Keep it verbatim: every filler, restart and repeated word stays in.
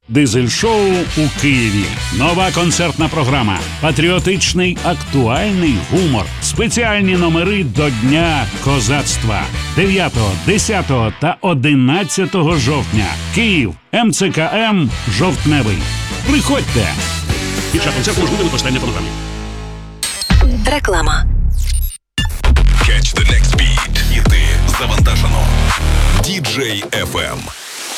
Дизель-шоу у Києві. Нова концертна програма. Патріотичний актуальний гумор. Спеціальні номери до Дня козацтва. дев'ятого, десятого та одинадцятого жовтня. Київ. ем це ка ем «Жовтневий». Приходьте! Під час концерту можливе використання фонограми. Реклама. Catch the next beat. Іти завантажено. ді джей еф ем.